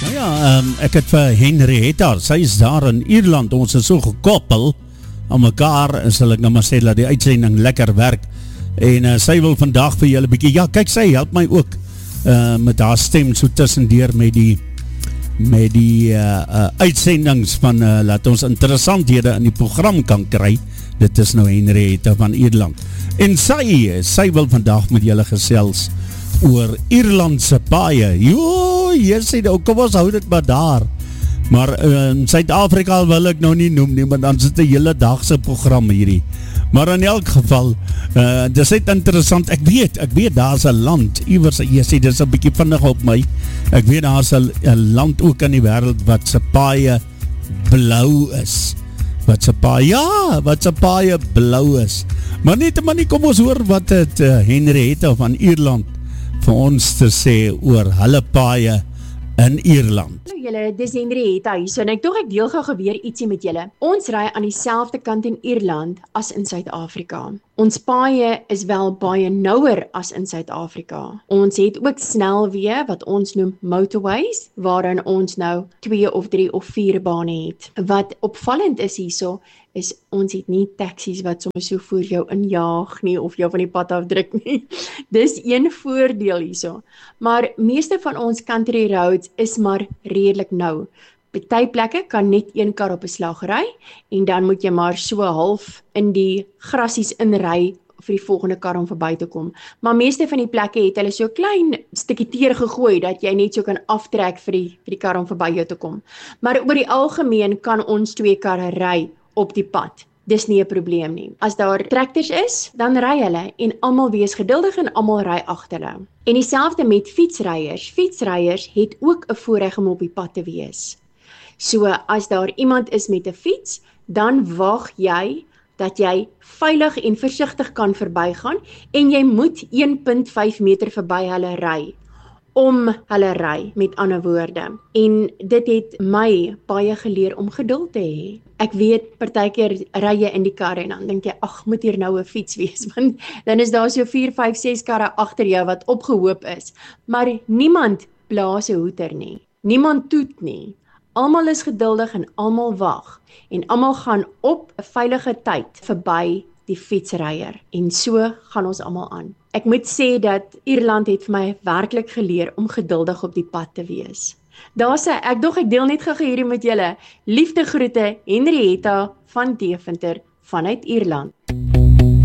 Nou ja, ek het vir Henrietta, sy is daar in Ierland, ons is so gekoppel aan mekaar, en sal ek nou maar sê, dat die uitsending lekker werk, en sy wil vandag vir julle bykie, ja kyk, sy help my ook, met haar stem so tussendeur met die uitsendings van, laat ons interessanthede in die program kan kry, dit is nou Henrietta van Ierland, en sy wil vandag met julle gesels, oor Ierlandse paaie. Jy sê, kom ons hou dit maar daar. Maar Suid-Afrika wil ek nou nie noem nie, want dan sit die hele dagse program hierdie. Maar in elk geval, dit is interessant, ek weet daar is 'n land, iewers, jy sê, dit is 'n bietjie vinnig op my, ek weet daar is 'n land ook in die wêreld wat se paaie blou is. Wat se paaie blou is. Maar nie, kom ons hoor wat het Henrietta van Ierland vir ons te sê oor hulle paaie in Ierland. Hallo julle, dis Henrietta hier, so en ek deel gou weer ietsie met julle. Ons ry aan dieselfde kant in Ierland as in Suid-Afrika. Ons paaie is wel baie nouer as in Suid-Afrika. Ons het ook snelweë wat ons noem motorways, waarin ons nou 2 of 3 of 4 bane het. Wat opvallend is hierso, is ons het nie taksies wat soms so voor jou injaag nie, of jou van die pad afdruk nie. Dis een voordeel hierso. Maar meeste van ons country roads is maar redelik nou. Party plekke kan net een kar op 'n slag ry, en dan moet jy maar so half in die grassies inry vir die volgende kar om verby te kom. Maar meeste van die plekke het hulle so klein stukkie teer gegooi, dat jy net so kan aftrek vir die kar om verby jou te kom. Maar oor die algemeen kan ons 2 karre ry op die pad. Dis nie 'n probleem nie. As daar trekkers is, dan ry hulle, en almal wees geduldig en almal ry agter hulle. En dieselfde met fietsryers. Fietsryers het ook 'n voorreg om op die pad te wees. So as daar iemand is met 'n fiets, dan wag jy dat jy veilig en versigtig kan verbygaan, en jy moet 1.5 meter verby hulle ry, om hulle ry, met ander woorde. En dit het my baie geleer om geduld te hê. Ek weet, partykeer ry jy in die kar en dan dink jy, ag, moet hier nou 'n fiets wees, want dan is daar so 4, 5, 6 karre agter jou wat opgehoop is. Maar niemand blaas 'n hoeter nie. Niemand toet nie. Almal is geduldig en almal wag. En almal gaan op 'n veilige tyd verby die fietsryer. En so gaan ons almal aan. Ek moet sê dat Ierland het vir my werklik geleer om geduldig op die pad te wees. Daar sê ek deel net gou hierdie met julle. Liefde groete, Henrietta van Deventer vanuit Ierland.